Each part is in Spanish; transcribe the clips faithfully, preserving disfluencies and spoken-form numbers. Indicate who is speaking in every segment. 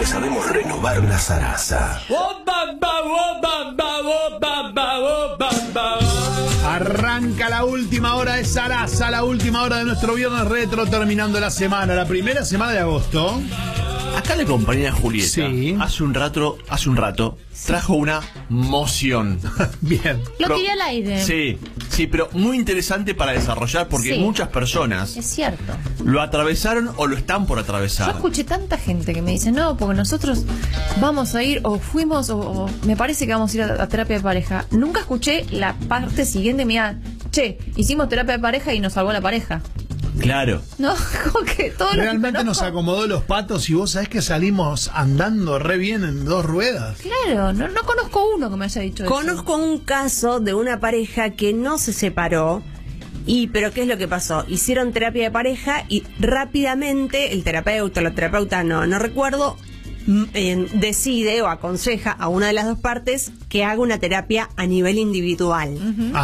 Speaker 1: sabemos renovar la zaraza.
Speaker 2: Arranca la última hora de Zaraza, la última hora de nuestro viernes retro, terminando la semana, la primera semana de agosto.
Speaker 3: Acá la compañera Julieta,
Speaker 2: sí.
Speaker 3: hace un rato, hace un rato, trajo una moción.
Speaker 2: Bien.
Speaker 4: Lo tiré al aire.
Speaker 3: Sí, sí, pero muy interesante para desarrollar porque
Speaker 4: Sí.
Speaker 3: muchas personas
Speaker 4: Es cierto.
Speaker 3: lo atravesaron o lo están por
Speaker 4: Yo
Speaker 3: atravesar.
Speaker 4: escuché tanta gente que me dice, no, porque nosotros vamos a ir, o fuimos, o, o me parece que vamos a ir a, a terapia de pareja. Nunca escuché la parte siguiente, mira, che, hicimos terapia de pareja y nos salvó la pareja.
Speaker 3: Claro.
Speaker 4: No, como que todo lo que
Speaker 2: Realmente nos
Speaker 4: conozco-
Speaker 2: acomodó los patos y vos sabés que salimos andando re bien en dos ruedas.
Speaker 4: Claro, no, no conozco uno que me haya dicho eso.
Speaker 5: Conozco un caso de una pareja que no se separó. Y, pero ¿qué es lo que pasó? Hicieron terapia de pareja y rápidamente el terapeuta, la terapeuta no, no recuerdo, mm, eh, decide o aconseja a una de las dos partes que haga una terapia a nivel individual.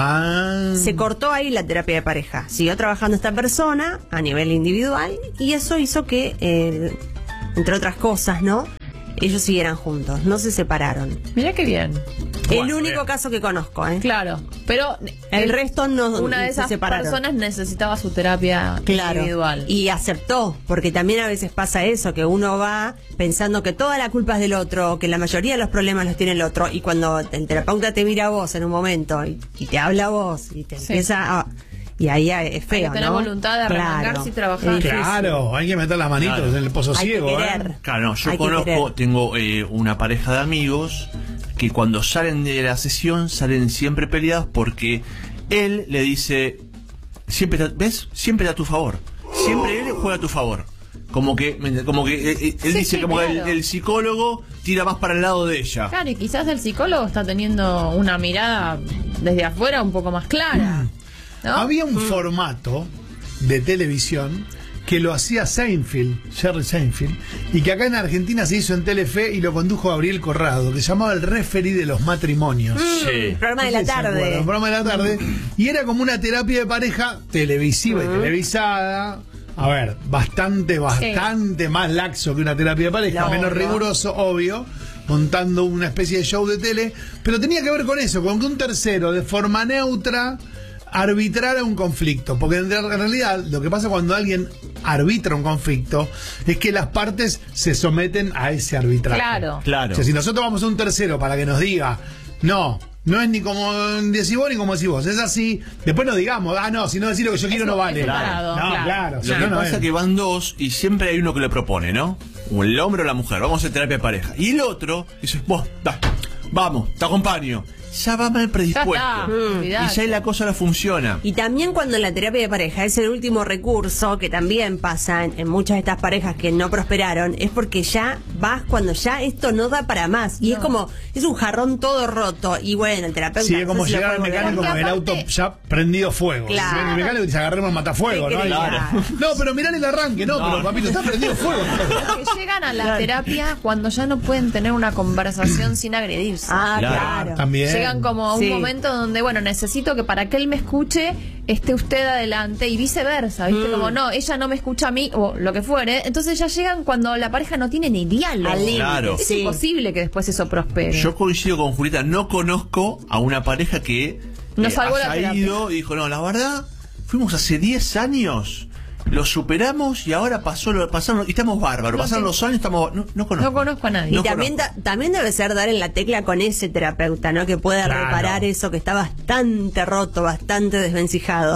Speaker 2: Ah.
Speaker 5: Se cortó ahí la terapia de pareja. Siguió trabajando esta persona a nivel individual y eso hizo que, eh, entre otras cosas, ¿no? Ellos siguieran juntos, no se separaron.
Speaker 4: Mirá qué bien.
Speaker 5: El
Speaker 2: Bueno,
Speaker 5: único
Speaker 2: bien.
Speaker 5: caso que conozco, ¿eh?
Speaker 4: Claro, pero
Speaker 5: El resto no
Speaker 4: una de
Speaker 5: se
Speaker 4: esas
Speaker 5: separaron.
Speaker 4: personas necesitaba su terapia
Speaker 5: Claro,
Speaker 4: individual.
Speaker 5: y aceptó, porque también a veces pasa eso, que uno va pensando que toda la culpa es del otro, que la mayoría de los problemas los tiene el otro, y cuando el terapeuta te mira a vos en un momento y, y te habla a vos y te
Speaker 4: Sí.
Speaker 5: empieza a... Y ahí es feo,
Speaker 4: Hay que tener
Speaker 5: ¿no?
Speaker 4: voluntad de arremangarse y trabajar.
Speaker 5: es difícil.
Speaker 2: Claro, hay que meter las manitos
Speaker 3: Claro.
Speaker 2: en el pozo
Speaker 5: Hay que
Speaker 2: ciego,
Speaker 5: querer.
Speaker 2: ¿eh?
Speaker 3: Claro, no, yo
Speaker 5: Hay que
Speaker 3: conozco,
Speaker 5: querer.
Speaker 3: tengo eh, una pareja de amigos que cuando salen de la sesión salen siempre peleados porque él le dice, siempre está- ¿ves? Siempre está a tu favor. Siempre él juega a tu favor. Como que, como que eh, eh, él
Speaker 4: Sí,
Speaker 3: dice
Speaker 4: sí,
Speaker 3: como que
Speaker 4: claro.
Speaker 3: el, el psicólogo tira más para el lado de ella.
Speaker 4: Claro, y quizás el psicólogo está teniendo una mirada desde afuera un poco más clara. ¿no?
Speaker 2: Había un formato de televisión que lo hacía Seinfeld, Jerry Seinfeld, y que acá en Argentina se hizo en Telefe y lo condujo Gabriel Corrado, que se llamaba El Referee de los Matrimonios.
Speaker 3: Sí.
Speaker 5: Programa de
Speaker 2: No
Speaker 5: la
Speaker 2: sé si se acuerdan,
Speaker 5: tarde.
Speaker 2: un programa de la tarde. Y era como una terapia de pareja televisiva y televisada. A ver, bastante, bastante más laxo que una terapia de pareja,
Speaker 5: No,
Speaker 2: menos
Speaker 5: no.
Speaker 2: riguroso, obvio, montando una especie de show de tele. Pero tenía que ver con eso, con que un tercero, de forma neutra, arbitrara un conflicto. Porque en realidad lo que pasa cuando alguien arbitra un conflicto es que las partes se someten a ese arbitraje.
Speaker 4: Claro.
Speaker 3: Claro.
Speaker 2: O sea, si nosotros vamos a un tercero para que nos diga, no, no es ni como decís vos ni como decís vos, es así, después no digamos, ah, no, si no decís lo que yo quiero
Speaker 4: Eso
Speaker 2: no vale.
Speaker 4: es separado,
Speaker 2: no,
Speaker 4: claro.
Speaker 2: claro.
Speaker 3: Lo
Speaker 2: si
Speaker 3: que
Speaker 2: no, no
Speaker 3: pasa
Speaker 2: es.
Speaker 3: es que van dos y siempre hay uno que le propone, ¿no? O el hombre o la mujer, vamos a hacer terapia de pareja. Y el otro dice, vos, da, vamos, te acompaño. Ya va mal predispuesto.
Speaker 4: Ya está,
Speaker 5: Mm.
Speaker 4: olvidate.
Speaker 3: Y ya ahí la cosa no funciona.
Speaker 5: Y también cuando la terapia de pareja es el último recurso, que también pasa en, en muchas de estas parejas que no prosperaron, es porque ya vas cuando ya esto no da para más. Y
Speaker 4: No.
Speaker 5: es como, es un jarrón todo roto. Y bueno, el terapeuta...
Speaker 2: Sí, es como
Speaker 5: no sé si lo
Speaker 2: llegar al
Speaker 5: puede
Speaker 2: mecánico
Speaker 5: volver.
Speaker 2: con el
Speaker 4: Porque
Speaker 2: auto
Speaker 4: aparte-
Speaker 2: ya prendido fuego.
Speaker 5: Claro.
Speaker 2: Si viene el mecánico y dice agarremos el matafuego,
Speaker 5: ¿Qué
Speaker 2: ¿no?
Speaker 5: querés?
Speaker 2: Claro. No, pero mirá el arranque, no, pero papito, está prendido fuego.
Speaker 4: Que llegan a la terapia cuando ya no pueden tener una conversación sin agredirse.
Speaker 5: Ah,
Speaker 3: Claro.
Speaker 5: claro.
Speaker 2: También.
Speaker 4: Llegan como a un
Speaker 5: Sí.
Speaker 4: momento donde, bueno, necesito que para que él me escuche, esté usted adelante y viceversa, ¿viste?
Speaker 5: Mm.
Speaker 4: Como, no, ella no me escucha a mí, o lo que fuere. Entonces ya llegan cuando la pareja no tiene ni diálogo.
Speaker 5: Al límite,
Speaker 3: Claro.
Speaker 4: Es
Speaker 5: sí.
Speaker 4: imposible que después eso prospere.
Speaker 3: Yo coincido con Julieta, no conozco a una pareja que
Speaker 4: No
Speaker 3: eh,
Speaker 4: salvó la
Speaker 3: haya
Speaker 4: terapia.
Speaker 3: ido y dijo, no, la verdad, fuimos hace diez años, lo superamos y ahora pasó lo, pasaron, y estamos bárbaros,
Speaker 4: No,
Speaker 3: pasaron
Speaker 4: sí.
Speaker 3: los años, estamos, no, no conozco.
Speaker 4: No conozco a nadie.
Speaker 5: Y
Speaker 3: No
Speaker 5: también,
Speaker 3: conozco.
Speaker 5: da- también debe ser dar en la tecla con ese terapeuta, ¿no? Que pueda
Speaker 2: Claro.
Speaker 5: reparar eso que está bastante roto, bastante desvencijado.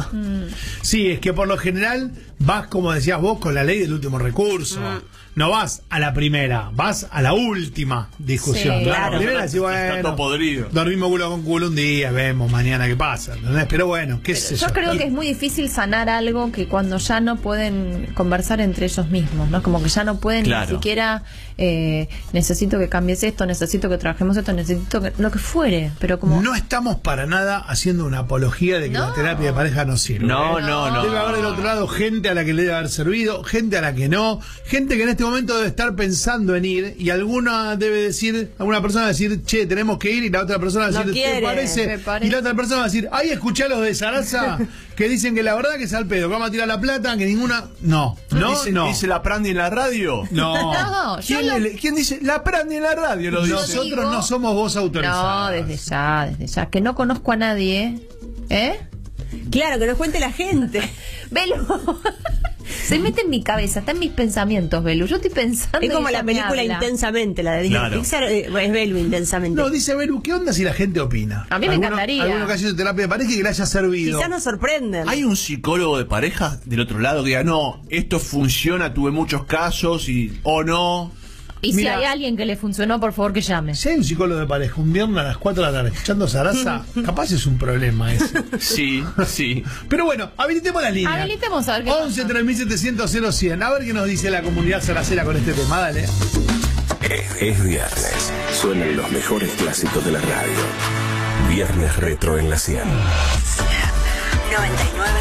Speaker 2: Sí, es que por lo general vas, como decías vos, con la ley del último recurso. No vas a la primera, vas a la última discusión.
Speaker 4: Sí,
Speaker 2: ¿no?
Speaker 5: claro.
Speaker 2: La primera decís,
Speaker 3: Está todo
Speaker 2: bueno,
Speaker 3: podrido.
Speaker 2: dormimos culo con culo un día, vemos mañana qué pasa. ¿Entendés? Pero bueno, qué sé yo.
Speaker 4: Yo creo que es muy difícil sanar algo que cuando ya no pueden conversar entre ellos mismos, ¿no? Como que ya no pueden
Speaker 3: Claro.
Speaker 4: ni siquiera eh, necesito que cambies esto, necesito que trabajemos esto, necesito que lo que fuere, pero como
Speaker 2: No estamos para nada haciendo una apología de que
Speaker 4: No.
Speaker 2: la terapia de pareja no sirve.
Speaker 3: No,
Speaker 2: ¿eh?
Speaker 3: no, no.
Speaker 2: Debe haber del otro lado gente gente a la que le debe haber servido, gente a la que no, gente que en este momento debe estar pensando en ir y alguna debe decir, alguna persona va a decir, che, tenemos que ir, y la otra persona va a
Speaker 5: No
Speaker 2: decir,
Speaker 5: quiere,
Speaker 2: ¿te parece?
Speaker 4: me parece.
Speaker 2: Y la otra persona va a decir, ay, escuché a los de Sarasa que dicen que la verdad que es al pedo, que vamos a tirar la plata, que ninguna... No, no,
Speaker 3: ¿Dice,
Speaker 2: no.
Speaker 3: ¿Dice la Prandi en la radio?
Speaker 2: No.
Speaker 4: No, yo
Speaker 3: ¿Quién,
Speaker 4: lo-
Speaker 3: le- quién dice? La Prandi en la radio lo dice.
Speaker 2: Nosotros
Speaker 4: digo-
Speaker 2: no somos voz
Speaker 4: No,
Speaker 2: autorizadas.
Speaker 4: desde ya, desde ya. Que no conozco a nadie, ¿eh?
Speaker 5: Claro, que nos cuente la gente.
Speaker 4: Belu. Se mete en mi cabeza, está en mis pensamientos, Belu. Yo estoy pensando.
Speaker 5: Es
Speaker 4: y
Speaker 5: como
Speaker 4: ella
Speaker 5: la
Speaker 4: me
Speaker 5: película
Speaker 4: habla.
Speaker 5: Intensamente, la de Disney
Speaker 3: Claro.
Speaker 5: Pixar, eh, es Belu Intensamente.
Speaker 2: No, dice Belu, ¿qué onda si la gente opina?
Speaker 4: A mí me
Speaker 2: ¿Alguno-
Speaker 4: encantaría.
Speaker 2: Alguno que haya hecho terapia de pareja y que le haya servido.
Speaker 5: Quizás nos sorprenden.
Speaker 3: ¿Hay un psicólogo de pareja del otro lado que diga, no, esto funciona, tuve muchos casos y o no?
Speaker 4: Y si
Speaker 2: Mira.
Speaker 4: hay alguien que le funcionó, por favor que llame.
Speaker 2: Si hay un psicólogo de pareja un viernes a las cuatro de la tarde escuchando Sarasa, capaz es un problema ese.
Speaker 3: Sí, sí.
Speaker 2: Pero bueno, habilitemos la línea.
Speaker 4: Habilitemos a ver qué
Speaker 2: once
Speaker 4: pasa.
Speaker 2: tres mil setecientos cero cien. A ver qué nos dice la comunidad saracera con este tema. Dale.
Speaker 1: Es, es viernes. Suenan los mejores clásicos de la radio. Viernes retro en la cien.
Speaker 5: noventa y nueve